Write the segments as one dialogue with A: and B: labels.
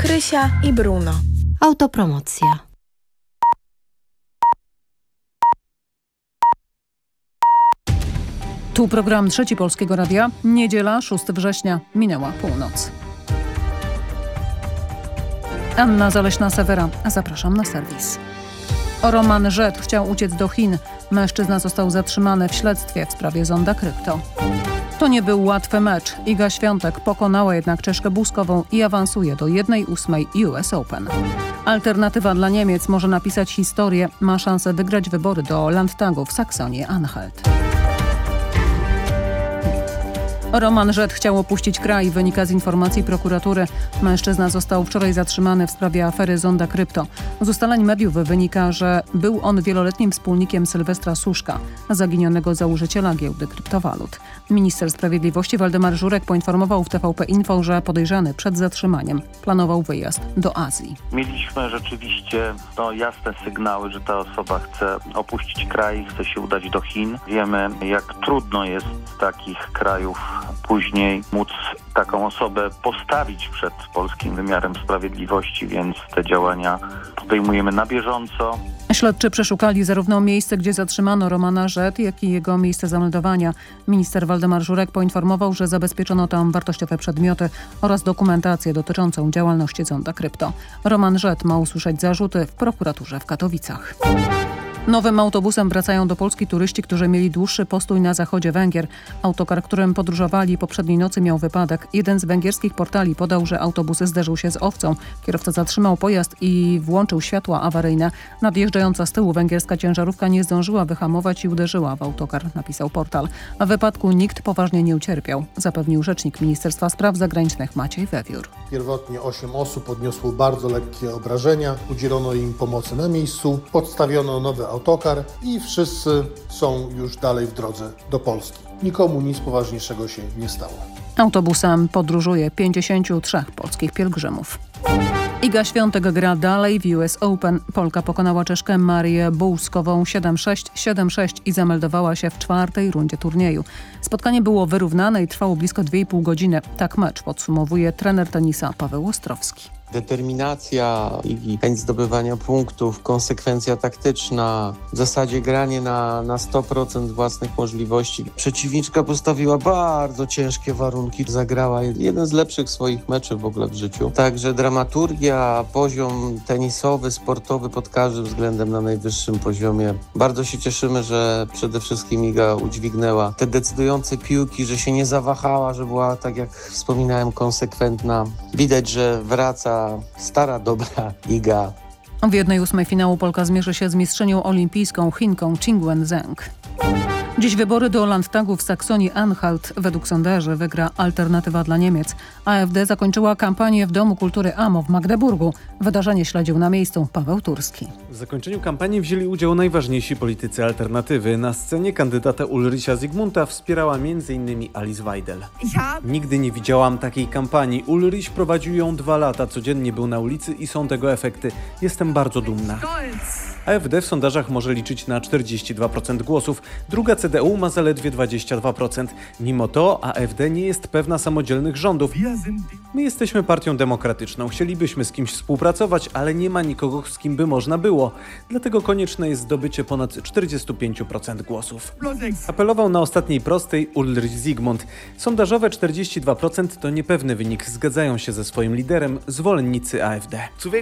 A: Krysia i Bruno.
B: Autopromocja.
C: Tu program Trzeci Polskiego Radia. Niedziela, 6 września. Minęła północ. Anna Zaleśna-Sewera. Zapraszam na serwis. Roman Żet chciał uciec do Chin. Mężczyzna został zatrzymany w śledztwie w sprawie zonda krypto. To nie był łatwy mecz. Iga Świątek pokonała jednak Czeszkę Buzkową i awansuje do 1/8 US Open. Alternatywa dla Niemiec może napisać historię. Ma szansę wygrać wybory do Landtagu w Saksonii-Anhalt. Roman Żet chciał opuścić kraj, wynika z informacji prokuratury. Mężczyzna został wczoraj zatrzymany w sprawie afery zonda krypto. Z ustaleń mediów wynika, że był on wieloletnim wspólnikiem Sylwestra Suszka, zaginionego założyciela giełdy kryptowalut. Minister Sprawiedliwości Waldemar Żurek poinformował w TVP Info, że podejrzany przed zatrzymaniem planował wyjazd do Azji.
D: Mieliśmy rzeczywiście jasne sygnały, że ta osoba chce opuścić kraj, chce się udać do Chin. Wiemy, jak trudno jest z takich krajów później móc taką osobę postawić przed polskim wymiarem sprawiedliwości, więc te działania podejmujemy na bieżąco.
C: Śledczy przeszukali zarówno miejsce, gdzie zatrzymano Romana Żet, jak i jego miejsce zameldowania. Minister Waldemar Żurek poinformował, że zabezpieczono tam wartościowe przedmioty oraz dokumentację dotyczącą działalności zonda krypto. Roman Żet ma usłyszeć zarzuty w prokuraturze w Katowicach. Nowym autobusem wracają do Polski turyści, którzy mieli dłuższy postój na zachodzie Węgier. Autokar, którym podróżowali poprzedniej nocy, miał wypadek. Jeden z węgierskich portali podał, że autobus zderzył się z owcą. Kierowca zatrzymał pojazd i włączył światła awaryjne. Nadjeżdżająca z tyłu węgierska ciężarówka nie zdążyła wyhamować i uderzyła w autokar, napisał portal. W wypadku nikt poważnie nie ucierpiał, zapewnił rzecznik Ministerstwa Spraw Zagranicznych Maciej Wewiór.
E: Pierwotnie 8 osób odniosło bardzo lekkie obrażenia. Udzielono im pomocy na miejscu. Podstawiono nowy autokar i wszyscy są już dalej w drodze do Polski. Nikomu nic poważniejszego się nie stało.
C: Autobusem podróżuje 53 polskich pielgrzymów. Iga Świątek gra dalej w US Open. Polka pokonała Czeszkę Marię Buzkową 7-6, 7-6 i zameldowała się w 4. rundzie turnieju. Spotkanie było wyrównane i trwało blisko 2,5 godziny. Tak mecz podsumowuje trener tenisa Paweł Ostrowski.
F: Determinacja i chęć zdobywania punktów, konsekwencja taktyczna, w zasadzie granie na 100% własnych możliwości. Przeciwniczka postawiła bardzo ciężkie warunki, zagrała jeden z lepszych swoich meczy w ogóle w życiu. Także dramaturgia, poziom tenisowy, sportowy pod każdym względem na najwyższym poziomie. Bardzo się cieszymy, że przede wszystkim Iga udźwignęła te decydujące piłki, że się nie zawahała, że była, tak jak wspominałem, konsekwentna. Widać, że wraca stara, dobra Iga.
C: W 1/8 finału Polka zmierzy się z mistrzynią olimpijską Chinką Qingwen Zheng. Dziś wybory do Landtagu w Saksonii-Anhalt. Według sondaży wygra Alternatywa dla Niemiec. AfD zakończyła kampanię w Domu Kultury AMO w Magdeburgu. Wydarzenie śledził na miejscu Paweł Turski.
G: W zakończeniu kampanii wzięli udział najważniejsi politycy Alternatywy. Na scenie kandydata Ulricha Zygmunta wspierała m.in. Alice Weidel. Nigdy nie widziałam takiej kampanii. Ulrich prowadził ją 2 lata, codziennie był na ulicy i są tego efekty. Jestem bardzo dumna. AfD w sondażach może liczyć na 42% głosów, druga CDU ma zaledwie 22%. Mimo to AfD nie jest pewna samodzielnych rządów. My jesteśmy partią demokratyczną, chcielibyśmy z kimś współpracować, ale nie ma nikogo, z kim by można było. Dlatego konieczne jest zdobycie ponad 45% głosów. Apelował na ostatniej prostej Ulrich Zygmunt. Sondażowe 42% to niepewny wynik, zgadzają się ze swoim liderem zwolennicy AfD.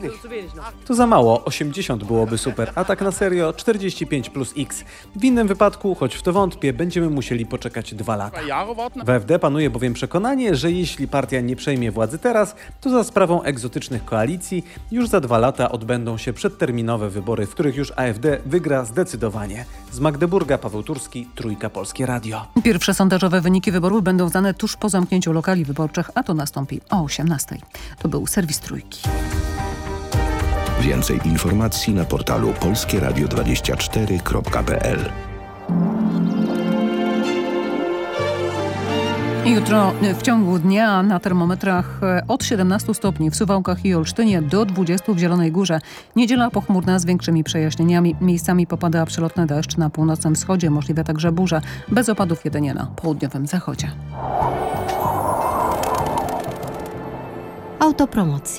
G: To za mało, 80 byłoby super. A tak na serio 45 plus X. W innym wypadku, choć w to wątpię, będziemy musieli poczekać 2 lata. W AfD panuje bowiem przekonanie, że jeśli partia nie przejmie władzy teraz, to za sprawą egzotycznych koalicji już za 2 lata odbędą się przedterminowe wybory, w których już AfD wygra zdecydowanie. Z Magdeburga Paweł Turski, Trójka Polskie Radio.
C: Pierwsze sondażowe wyniki wyborów będą znane tuż po zamknięciu lokali wyborczych, a to nastąpi o 18:00. To był serwis Trójki.
H: Więcej informacji na portalu polskieradio24.pl.
C: Jutro w ciągu dnia na termometrach od 17 stopni w Suwałkach i Olsztynie do 20 w Zielonej Górze. Niedziela pochmurna z większymi przejaśnieniami. Miejscami popada przelotny deszcz na północnym wschodzie, możliwe także burze. Bez opadów jedynie na południowym zachodzie.
B: Autopromocja.